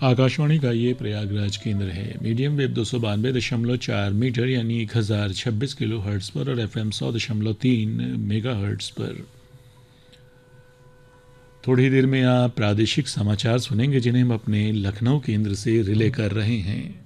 आकाशवाणी का ये प्रयागराज केंद्र है। मीडियम वेव 292.4 मीटर यानी 1026 किलो हर्ट्स पर और FM 100.3 मेगा हर्ट्स पर। थोड़ी देर में आप प्रादेशिक समाचार सुनेंगे जिन्हें हम अपने लखनऊ केंद्र से रिले कर रहे हैं।